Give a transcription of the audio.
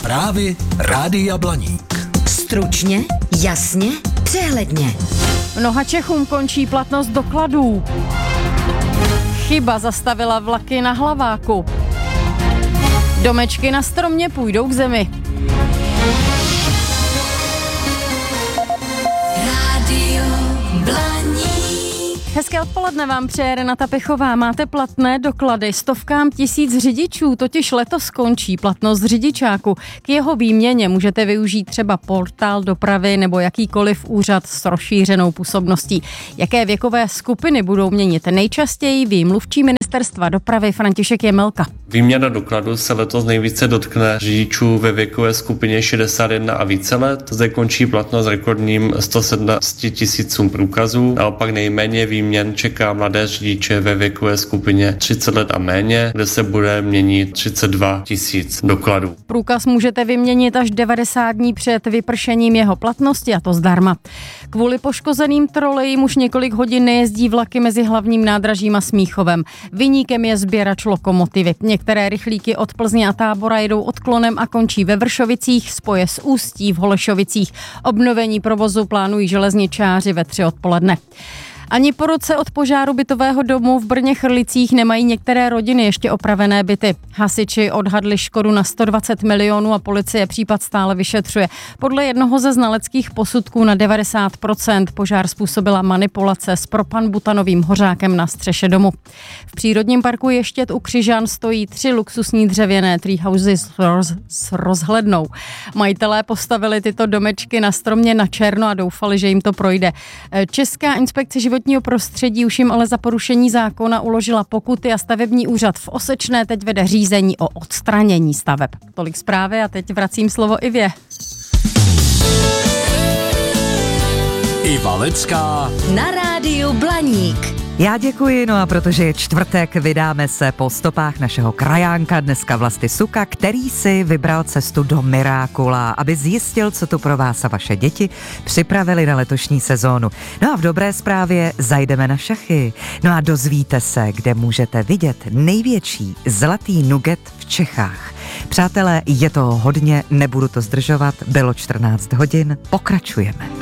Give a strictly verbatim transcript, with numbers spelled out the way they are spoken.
Zprávy Rádia Blaník. Stručně, jasně, přehledně. Mnoha Čechům končí platnost dokladů. Chyba zastavila vlaky na Hlaváku. Domečky na stromě půjdou k zemi. Rádio Blaník. Hezké odpoledne vám přeje Renata Pichová. Máte platné doklady. Stovkám tisíc řidičů totiž letos skončí platnost řidičáku. K jeho výměně můžete využít třeba portál dopravy nebo jakýkoliv úřad s rozšířenou působností. Jaké věkové skupiny budou měnit nejčastěji, ví mluvčí ministerstva dopravy František Jemelka. Výměna dokladu se letos nejvíce dotkne řidičů ve věkové skupině šedesát jedna a více let. Zde končí platnost rekordním sto sedmnáct tisícům průkazů. Naopak nejméně výměn čeká mladé řidiče ve věkové skupině třicet let a méně, kde se bude měnit třicet dva tisíc dokladů. Průkaz můžete vyměnit až devadesát dní před vypršením jeho platnosti, a to zdarma. Kvůli poškozeným trolejím už několik hodin nejezdí vlaky mezi hlavním nádražím a Smíchovem. Viníkem je sběrač lokomotivy. Některé rychlíky od Plzně a Tábora jedou odklonem a končí ve Vršovicích, spoje s Ústí v Holešovicích. Obnovení provozu plánují železničáři ve tři odpoledne. Ani po roce od požáru bytového domu v Brně Chrlicích nemají některé rodiny ještě opravené byty. Hasiči odhadli škodu na sto dvacet milionů a policie případ stále vyšetřuje. Podle jednoho ze znaleckých posudků na devadesát procent požár způsobila manipulace s propanbutanovým hořákem na střeše domu. V přírodním parku Ještěd u Křižan stojí tři luxusní dřevěné treehousey s, roz, s rozhlednou. Majitelé postavili tyto domečky na stromě na černo a doufali, že jim to projde. Česká inspekce životního prostředí už jim ale za porušení zákona uložila pokuty a stavební úřad v Osečné teď vede řízení o odstranění staveb. Tolik zprávy a teď vracím slovo Ivě. Iva Lecká Na rádiu Blaník. Já děkuji, no a protože je čtvrtek, vydáme se po stopách našeho krajánka, dneska Vlasty Suka, který si vybral cestu do Mirákula, aby zjistil, co tu pro vás a vaše děti připravili na letošní sezónu. No a v dobré zprávě zajdeme na šachy. No a dozvíte se, kde můžete vidět největší zlatý nugget v Čechách. Přátelé, je toho hodně, nebudu to zdržovat, bylo čtrnáct hodin, pokračujeme.